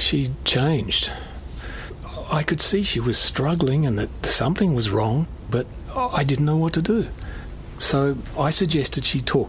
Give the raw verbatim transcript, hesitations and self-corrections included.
she changed. I could see she was struggling and that something was wrong, but I didn't know what to do. So I suggested she talk